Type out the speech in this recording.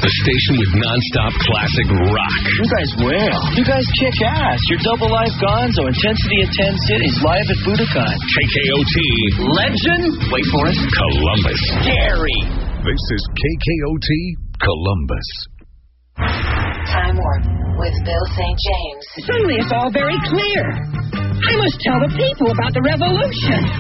The station with non-stop classic rock. You guys wail. You guys kick ass. You're Double Life Gonzo, Intensity in 10 Cities, live at Budokan. KKOT. Legend. Wait for it. Columbus. Scary. This is KKOT Columbus. Time Warp with Bill St. James. Suddenly it's all very clear. I must tell the people about the revolution.